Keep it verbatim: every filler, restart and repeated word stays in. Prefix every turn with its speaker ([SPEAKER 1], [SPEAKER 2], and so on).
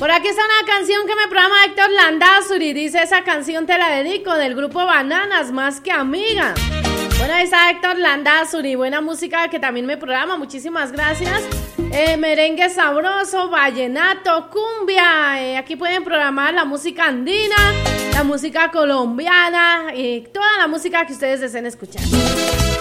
[SPEAKER 1] Por aquí está una canción que me programa Héctor Landazuri. Dice, esa canción te la dedico, del grupo Bananas, Más que Amiga. Bueno, ahí está Héctor Landazuri. Buena música que también me programa. Muchísimas gracias. Eh, merengue sabroso, vallenato, cumbia. Eh, aquí pueden programar la música andina, la música colombiana y toda la música que ustedes deseen escuchar.